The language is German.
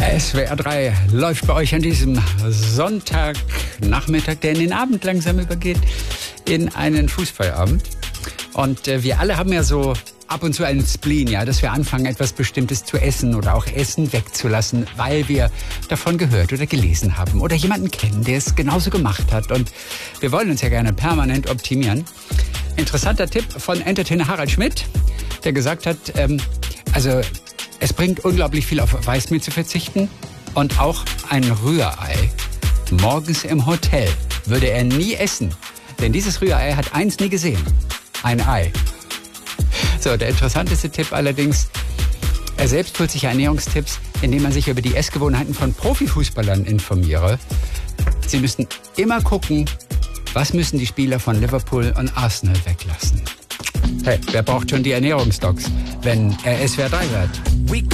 SWR 3 läuft bei euch an diesem Sonntagnachmittag, der in den Abend langsam übergeht, in einen Fußballabend. Und wir alle haben ja so ab und zu einen Spleen, ja, dass wir anfangen, etwas Bestimmtes zu essen oder auch Essen wegzulassen, weil wir davon gehört oder gelesen haben oder jemanden kennen, der es genauso gemacht hat. Und wir wollen uns ja gerne permanent optimieren. Interessanter Tipp von Entertainer Harald Schmidt, der gesagt hat, also es bringt unglaublich viel, auf Weißmehl zu verzichten und auch ein Rührei morgens im Hotel würde er nie essen. Denn dieses Rührei hat eins nie gesehen: ein Ei. So, der interessanteste Tipp allerdings, er selbst holt sich Ernährungstipps, indem man sich über die Essgewohnheiten von Profifußballern informiere. Sie müssten immer gucken, was müssen die Spieler von Liverpool und Arsenal weglassen. Hey, wer braucht schon die Ernährungsdocs, wenn er SWR 3 hört?